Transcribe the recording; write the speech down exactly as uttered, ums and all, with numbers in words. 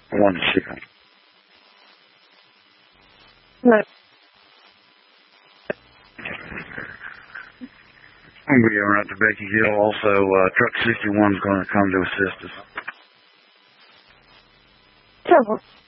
One second. Hello. We are out to Becky Hill. Also, uh, Truck sixty-one is going to come to assist us. Trouble.